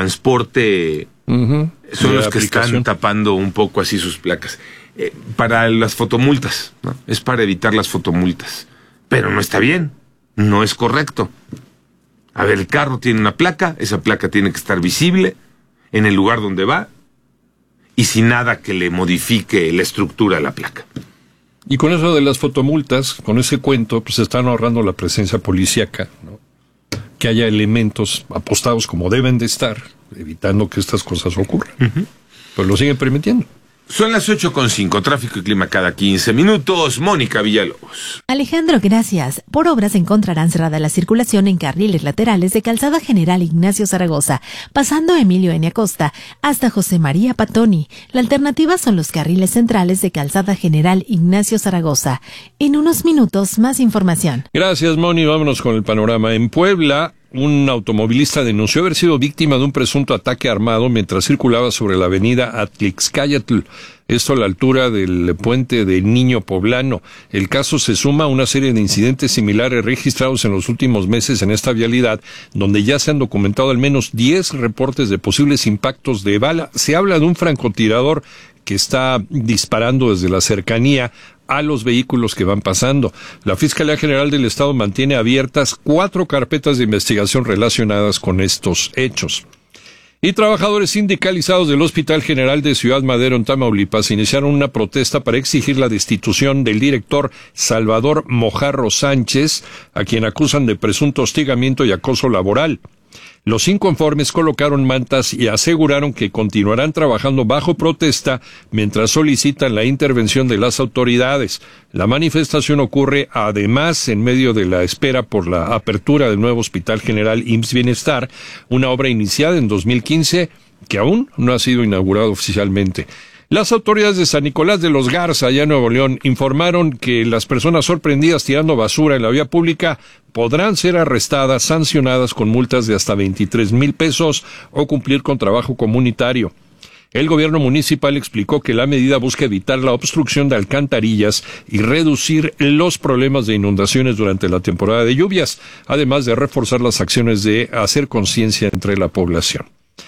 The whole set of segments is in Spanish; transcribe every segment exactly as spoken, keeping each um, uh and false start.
transporte uh-huh. son de los que están tapando un poco así sus placas. Eh, para las fotomultas, ¿no? Es para evitar las fotomultas. Pero no está bien, no es correcto. A ver, el carro tiene una placa, esa placa tiene que estar visible en el lugar donde va y sin nada que le modifique la estructura de la placa. Y con eso de las fotomultas, con ese cuento, pues se están ahorrando la presencia policíaca, ¿no? Que haya elementos apostados como deben de estar, evitando que estas cosas ocurran. Uh-huh. Pues lo siguen permitiendo. Son las ocho con cinco, tráfico y clima cada quince minutos. Mónica Villalobos. Alejandro, gracias. Por obras encontrarán cerrada la circulación en carriles laterales de Calzada General Ignacio Zaragoza, pasando Emilio N. Acosta hasta José María Patoni. La alternativa son los carriles centrales de Calzada General Ignacio Zaragoza. En unos minutos, más información. Gracias, Moni. Vámonos con el panorama. En Puebla, un automovilista denunció haber sido víctima de un presunto ataque armado mientras circulaba sobre la avenida Atlixcáyatl, esto a la altura del puente de Niño Poblano. El caso se suma a una serie de incidentes similares registrados en los últimos meses en esta vialidad, donde ya se han documentado al menos diez reportes de posibles impactos de bala. Se habla de un francotirador que está disparando desde la cercanía a los vehículos que van pasando. La Fiscalía General del Estado mantiene abiertas cuatro carpetas de investigación relacionadas con estos hechos. Y trabajadores sindicalizados del Hospital General de Ciudad Madero en Tamaulipas iniciaron una protesta para exigir la destitución del director Salvador Mojarro Sánchez, a quien acusan de presunto hostigamiento y acoso laboral. Los inconformes colocaron mantas y aseguraron que continuarán trabajando bajo protesta mientras solicitan la intervención de las autoridades. La manifestación ocurre además en medio de la espera por la apertura del nuevo Hospital General I M S S Bienestar, una obra iniciada en dos mil quince que aún no ha sido inaugurada oficialmente. Las autoridades de San Nicolás de los Garza, allá en Nuevo León, informaron que las personas sorprendidas tirando basura en la vía pública podrán ser arrestadas, sancionadas con multas de hasta veintitrés mil pesos o cumplir con trabajo comunitario. El gobierno municipal explicó que la medida busca evitar la obstrucción de alcantarillas y reducir los problemas de inundaciones durante la temporada de lluvias, además de reforzar las acciones de hacer conciencia entre la población.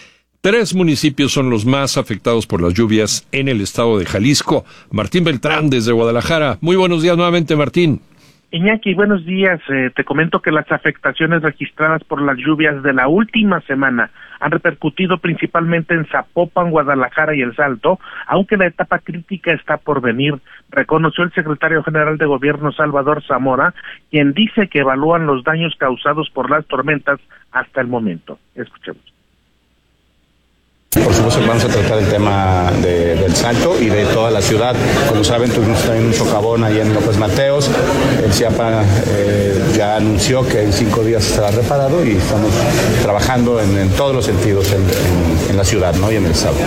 Tres municipios son los más afectados por las lluvias en el estado de Jalisco. Martín Beltrán, desde Guadalajara. Muy buenos días nuevamente, Martín. Iñaki, buenos días. Eh, te comento que las afectaciones registradas por las lluvias de la última semana han repercutido principalmente en Zapopan, Guadalajara y El Salto, aunque la etapa crítica está por venir, reconoció el secretario general de Gobierno Salvador Zamora, quien dice que evalúan los daños causados por las tormentas hasta el momento. Escuchemos. Por supuesto que vamos a tratar el tema de, del Salto y de toda la ciudad. Como saben, tuvimos también un socavón ahí en López Mateos. El CIAPA eh, ya anunció que en cinco días estará reparado y estamos trabajando en, en todos los sentidos en, en, en la ciudad, ¿no? Y en el estado.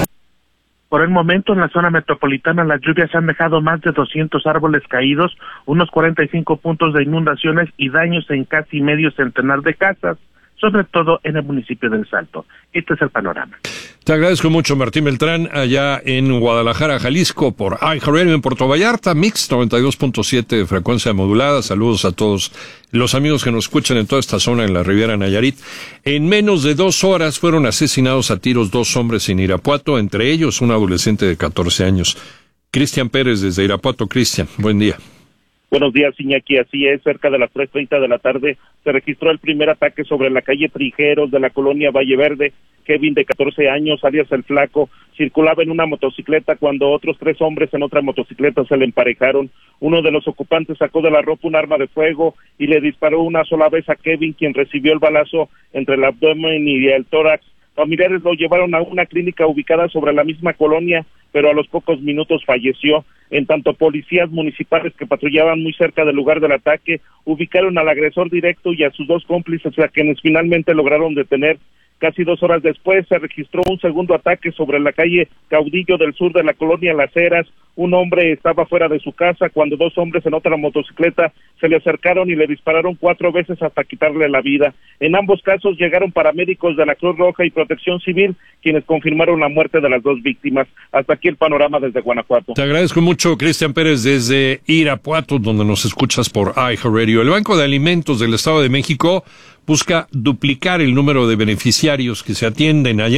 Por el momento, en la zona metropolitana, las lluvias han dejado más de doscientos árboles caídos, unos cuarenta y cinco puntos de inundaciones y daños en casi medio centenar de casas, sobre todo en el municipio del Salto. Este es el panorama. Te agradezco mucho, Martín Beltrán, allá en Guadalajara, Jalisco, por iHeartRadio en Puerto Vallarta, Mix noventa y dos punto siete de frecuencia modulada. Saludos a todos los amigos que nos escuchan en toda esta zona en la Riviera Nayarit. En menos de dos horas fueron asesinados a tiros dos hombres en Irapuato, entre ellos un adolescente de catorce años. Cristian Pérez, desde Irapuato. Cristian, buen día. Buenos días, Iñaki. Así es, cerca de las tres treinta de la tarde se registró el primer ataque sobre la calle Frijeros de la colonia Valle Verde. Kevin, de catorce años, alias El Flaco, circulaba en una motocicleta cuando otros tres hombres en otra motocicleta se le emparejaron. Uno de los ocupantes sacó de la ropa un arma de fuego y le disparó una sola vez a Kevin, quien recibió el balazo entre el abdomen y el tórax. Familiares lo llevaron a una clínica ubicada sobre la misma colonia, pero a los pocos minutos falleció. En tanto, policías municipales que patrullaban muy cerca del lugar del ataque ubicaron al agresor directo y a sus dos cómplices, a quienes finalmente lograron detener. Casi dos horas después se registró un segundo ataque sobre la calle Caudillo del sur de la colonia Las Heras. Un hombre estaba fuera de su casa cuando dos hombres en otra motocicleta se le acercaron y le dispararon cuatro veces hasta quitarle la vida. En ambos casos llegaron paramédicos de la Cruz Roja y Protección Civil, quienes confirmaron la muerte de las dos víctimas. Hasta aquí el panorama desde Guanajuato. Te agradezco mucho, Cristian Pérez, desde Irapuato, donde nos escuchas por iHeartRadio. El Banco de Alimentos del Estado de México busca duplicar el número de beneficiarios que se atienden allá